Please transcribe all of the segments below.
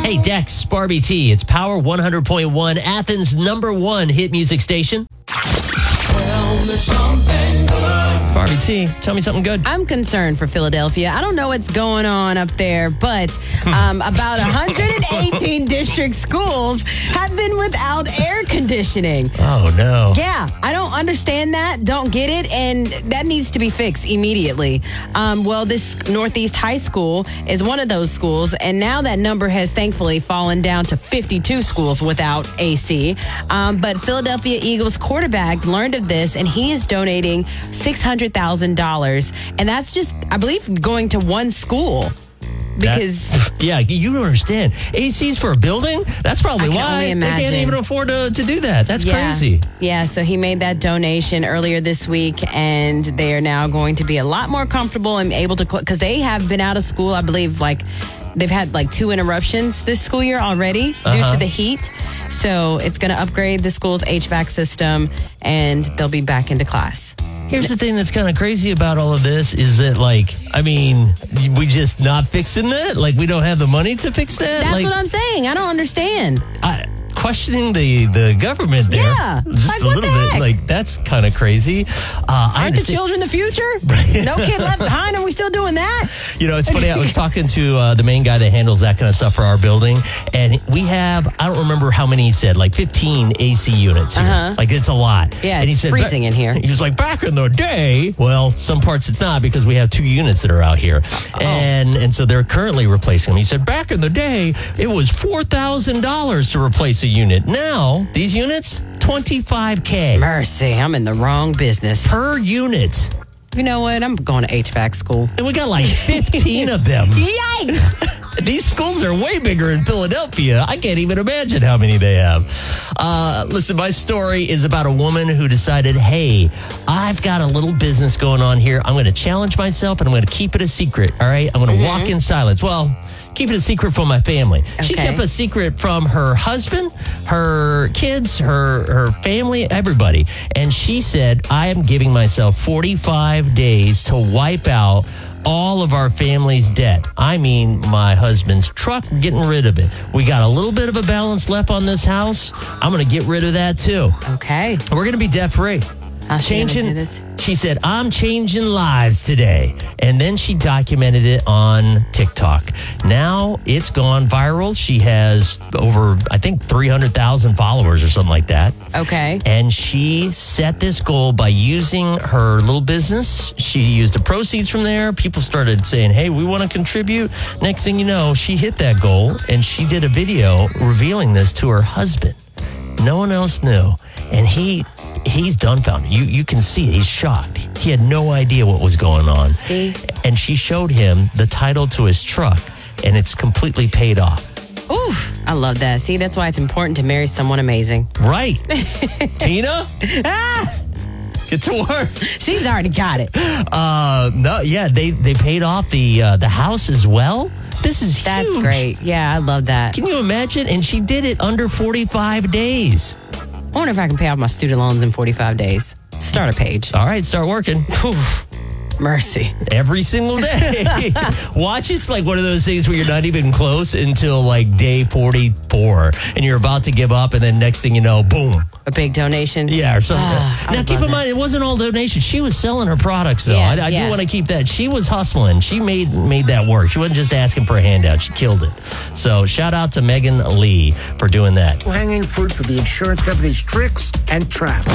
Hey, Dex, Barbie T. It's Power 100.1, Athens' #1 hit music station. Barbie T, tell me something good. I'm concerned for Philadelphia. I don't know what's going on up there, but about 118 district schools have been without air conditioning. Oh, no. Yeah, I don't understand that, don't get it, and that needs to be fixed immediately. Well, this Northeast High School is one of those schools, and now that number has thankfully fallen down to 52 schools without AC. But Philadelphia Eagles quarterback learned of this, and he is donating $600,000, and that's just, I believe, going to one school. Because yeah, you don't understand. AC's for a building? That's probably why they can't even afford to do that. That's crazy. Yeah, so he made that donation earlier this week, and they are now going to be a lot more comfortable and able to, because they have been out of school, I believe, they've had 2 interruptions this school year already due to the heat. So it's going to upgrade the school's HVAC system, and they'll be back into class. Here's the thing that's kind of crazy about all of this is that, we just not fixing that? We don't have the money to fix that? That's what I'm saying. I don't understand. Questioning the government there. Yeah. Just a little bit. That's kind of crazy. Aren't the children the future? Right. No kid left behind. Are we still doing that? It's funny. I was talking to the main guy that handles that kind of stuff for our building. And we have, I don't remember how many he said, 15 AC units here. It's a lot. Yeah, and he it's said, freezing in here. He was like, back in the day. Well, some parts it's not because we have 2 units that are out here. Oh. And so they're currently replacing them. He said, back in the day, it was $4,000 to replace a unit. Now, these units, $25K. Mercy, I'm in the wrong business. Per unit. You know what? I'm going to HVAC school. And we got 15 of them. Yikes! These schools are way bigger in Philadelphia. I can't even imagine how many they have. Listen, my story is about a woman who decided, hey, I've got a little business going on here. I'm going to challenge myself, and I'm going to keep it a secret, all right? I'm going to walk in silence. Well, keep it a secret from my family. Okay. She kept a secret from her husband, her kids, her family, everybody. And she said, I am giving myself 45 days to wipe out all of our family's debt. I mean, my husband's truck, we're getting rid of it. We got a little bit of a balance left on this house. I'm going to get rid of that too. Okay. We're going to be debt-free. She said, I'm changing lives today. And then she documented it on TikTok. Now it's gone viral. She has over, I think, 300,000 followers or something like that. Okay. And she set this goal by using her little business. She used the proceeds from there. People started saying, hey, we want to contribute. Next thing you know, she hit that goal, and she did a video revealing this to her husband. No one else knew. And he's dumbfounded. You can see it. He's shocked. He had no idea what was going on. See? And she showed him the title to his truck, and it's completely paid off. Oof, I love that. See, that's why it's important to marry someone amazing. Right. Tina? Get to work. She's already got it. No, yeah, they paid off the house as well. This is huge. That's great. Yeah, I love that. Can you imagine? And she did it under 45 days. I wonder if I can pay off my student loans in 45 days. Start a page. All right, start working. Oof. Mercy. Every single day. Watch, it's like one of those things where you're not even close until day 44 and you're about to give up, and then next thing you know, boom. A big donation? Yeah, or something. Now, keep in mind, it wasn't all donations. She was selling her products, though. Yeah, I do want to keep that. She was hustling. She made that work. She wasn't just asking for a handout. She killed it. So, shout out to Megan Lee for doing that. Hanging fruit for the insurance company's tricks and traps.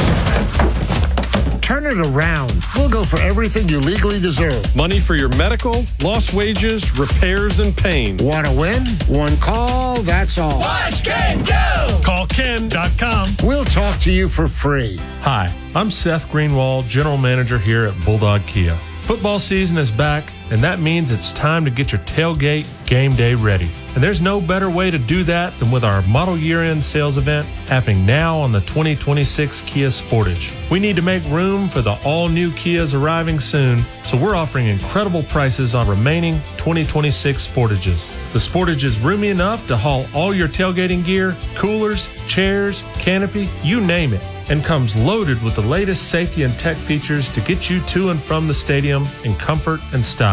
Turn it around. We'll go for everything you legally deserve. Money for your medical, lost wages, repairs, and pain. Want to win? One call, that's all. Watch Ken go! Call Ken.com. We'll talk to you for free. Hi, I'm Seth Greenwald, General Manager here at Bulldog Kia. Football season is back, and that means it's time to get your tailgate game day ready. And there's no better way to do that than with our model year-end sales event happening now on the 2026 Kia Sportage. We need to make room for the all-new Kias arriving soon, so we're offering incredible prices on remaining 2026 Sportages. The Sportage is roomy enough to haul all your tailgating gear, coolers, chairs, canopy, you name it, and comes loaded with the latest safety and tech features to get you to and from the stadium in comfort and style.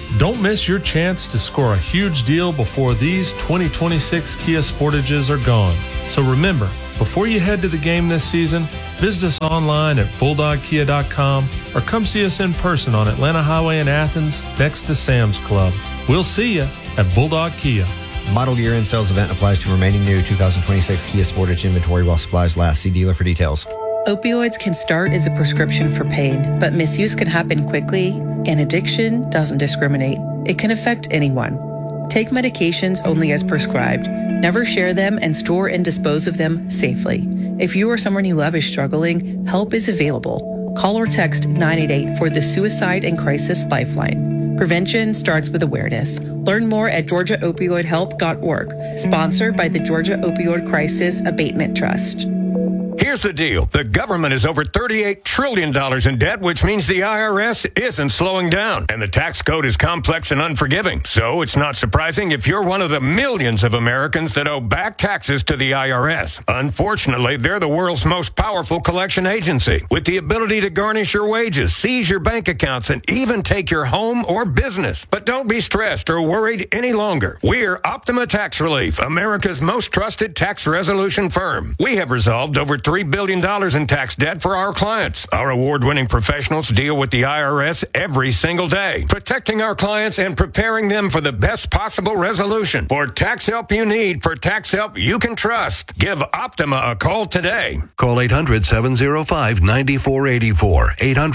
Don't miss your chance to score a huge deal before these 2026 Kia Sportages are gone. So remember, before you head to the game this season, visit us online at bulldogkia.com or come see us in person on Atlanta Highway in Athens next to Sam's Club. We'll see you at Bulldog Kia. Model year-end sales event applies to remaining new 2026 Kia Sportage inventory while supplies last. See dealer for details. Opioids can start as a prescription for pain, but misuse can happen quickly, and addiction doesn't discriminate. It can affect anyone. Take medications only as prescribed. Never share them and store and dispose of them safely. If you or someone you love is struggling, help is available. Call or text 988 for the Suicide and Crisis Lifeline. Prevention starts with awareness. Learn more at GeorgiaOpioidHelp.org. Sponsored by the Georgia Opioid Crisis Abatement Trust. Here's the deal. The government is over $38 trillion in debt, which means the IRS isn't slowing down. And the tax code is complex and unforgiving. So it's not surprising if you're one of the millions of Americans that owe back taxes to the IRS. Unfortunately, they're the world's most powerful collection agency, with the ability to garnish your wages, seize your bank accounts, and even take your home or business. But don't be stressed or worried any longer. We're Optima Tax Relief, America's most trusted tax resolution firm. We have resolved over $3 billion in tax debt for our clients. Our award-winning professionals deal with the IRS every single day, protecting our clients and preparing them for the best possible resolution. For tax help you need, for tax help you can trust, give Optima a call today. Call 800-705-9484.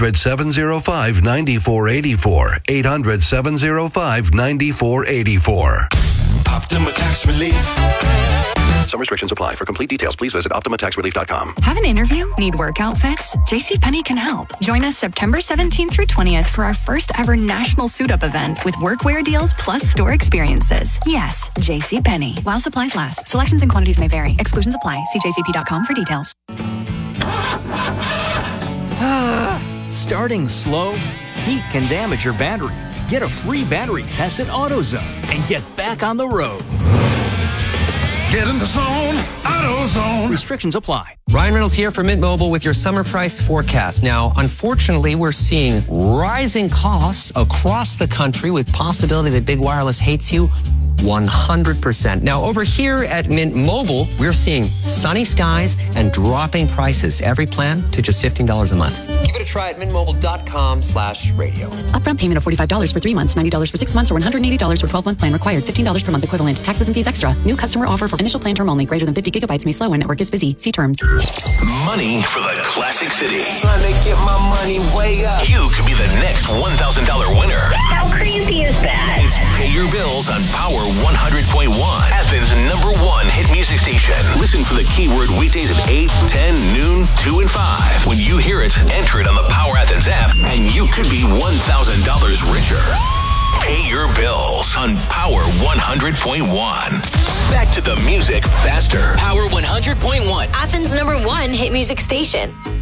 800-705-9484. 800-705-9484. Optima Tax Relief. Some restrictions apply. For complete details, please visit OptimaTaxRelief.com. Have an interview? Need work outfits? JCPenney can help. Join us September 17th through 20th for our first ever national suit-up event with workwear deals plus store experiences. Yes, JCPenney. While supplies last. Selections and quantities may vary. Exclusions apply. See jcp.com for details. Starting slow? Heat can damage your battery. Get a free battery test at AutoZone and get back on the road. Get in the zone, AutoZone. Restrictions apply. Ryan Reynolds here for Mint Mobile with your summer price forecast. Now, unfortunately, we're seeing rising costs across the country with possibility that big wireless hates you 100%. Now, over here at Mint Mobile, we're seeing sunny skies and dropping prices. Every plan to just $15 a month. Give it a try at mintmobile.com/radio. Upfront payment of $45 for 3 months, $90 for 6 months, or $180 for 12-month plan required. $15 per month equivalent. Taxes and fees extra. New customer offer for initial plan term only. Greater than 50 gigabytes may slow when network is busy. See terms. Money for the Classic City. Trying to get my money way up. You could be the next $1,000 winner. How crazy is that? It's Pay Your Bills on Power 100.1. Athens' #1 hit music station. Listen for the keyword weekdays at 8, 10, noon, 2, and 5. When you hear it, enter it on the Power Athens app, and you could be $1,000 richer. Pay Your Bills on Power 100.1. Back to the music faster. Power 100.1. Athens' #1 hit music station.